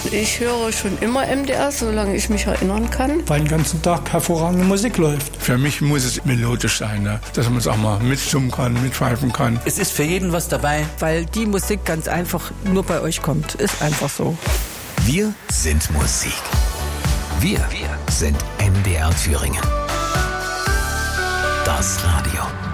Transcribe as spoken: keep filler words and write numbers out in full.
Ich höre schon immer M D R, solange ich mich erinnern kann. Weil den ganzen Tag hervorragende Musik läuft. Für mich muss es melodisch sein, ne? Dass man es auch mal mitsummen kann, mitpfeifen kann. Es ist für jeden was dabei. Weil die Musik ganz einfach nur bei euch kommt. Ist einfach so. Wir sind Musik. Wir, wir sind M D R Thüringen. Das Radio.